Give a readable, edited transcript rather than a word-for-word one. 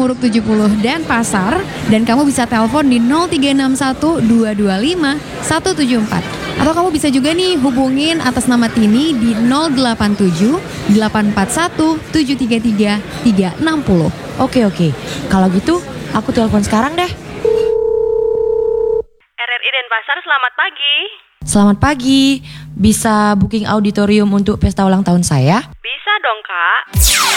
Petamburan 70 Denpasar dan kamu bisa telepon di 0361 225 174. Atau kamu bisa juga nih hubungin atas nama Tini di 087 841 733 360. Oke. Kalau gitu, aku telepon sekarang deh. RRI Denpasar, selamat pagi. Selamat pagi. Bisa booking auditorium untuk pesta ulang tahun saya? Bisa dong, Kak.